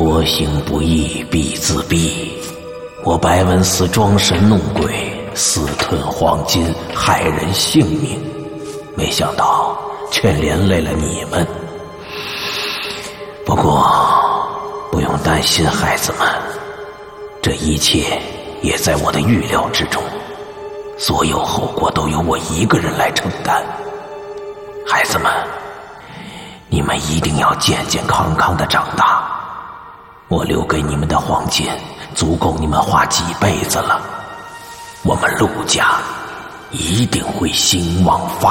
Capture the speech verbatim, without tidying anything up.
多行不义必自毙。我白文思装神弄鬼，私吞黄金，害人性命，没想到却连累了你们。不过不用担心，孩子们，这一切也在我的预料之中，所有后果都由我一个人来承担。孩子们，你们一定要健健康康的长大，我留给你们的黄金足够你们花几辈子了。我们陆家一定会兴旺发